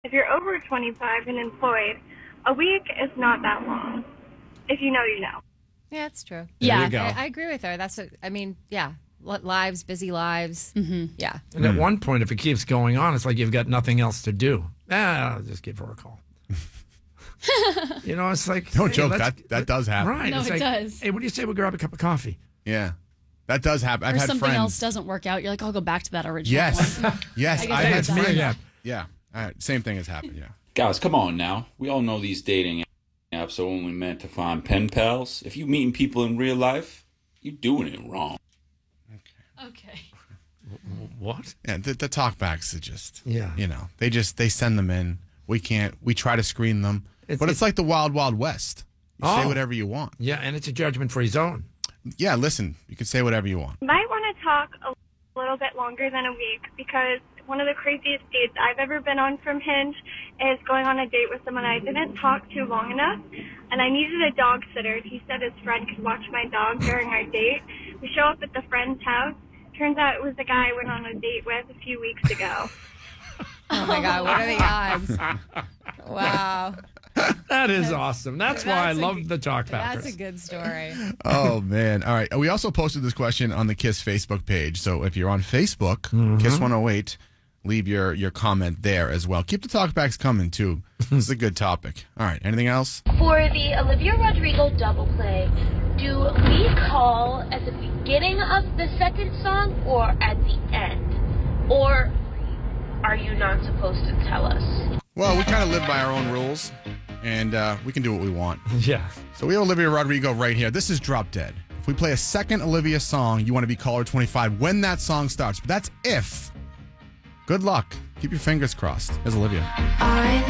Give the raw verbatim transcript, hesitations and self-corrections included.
If you're over twenty-five and employed, a week is not that long. If you know, you know. Yeah, it's true. There yeah, you go. I, I agree with her. That's, a, I mean, yeah, li- lives, busy lives. Mm-hmm. Yeah. And at one point, if it keeps going on, it's like you've got nothing else to do. Ah, I'll just give her a call. You know, it's like... Don't hey, joke, let's- that that does happen. Right. No, it's it like, does. Hey, what do you say we grab a cup of coffee? Yeah. That does happen. I've or had something friends. else doesn't work out. You're like, I'll go back to that original Yes. one. Yes. I guess I've I had did that. friends. Yeah. Yeah. All right. Same thing has happened, yeah. Guys, come on now. We all know these dating apps are only meant to find pen pals. If you meeting people in real life, you're doing it wrong. Okay. What? Yeah, the, the talkbacks are just, Yeah. you know, they just, they send them in. We can't, we try to screen them. It's- but it's, it's- like the Wild Wild West. You Oh. say whatever you want. Yeah, and it's a judgment-free zone. Yeah, listen, you can say whatever you want. Might want to talk a little bit longer than a week because one of the craziest dates I've ever been on from Hinge is going on a date with someone I didn't talk to long enough, and I needed a dog sitter. He said his friend could watch my dog during our date. We show up at the friend's house. Turns out it was the guy I went on a date with a few weeks ago. Oh, my God. What are the odds? Wow. That is awesome. That's, why I That's a love good- the talk That's a good story. Oh, man. All right. We also posted this question on the KISS Facebook page. So if you're on Facebook, KISS one oh eight, leave your, your comment there as well. Keep the talkbacks coming, too. This is a good topic. All right. Anything else? For the Olivia Rodrigo double play, do we call at the beginning of the second song or at the end? Or are you not supposed to tell us? Well, we kind of live by our own rules, and uh, we can do what we want. Yeah. So we have Olivia Rodrigo right here. This is Drop Dead. If we play a second Olivia song, you want to be caller twenty-five when that song starts. But that's if. Good luck. Keep your fingers crossed. Here's Olivia. I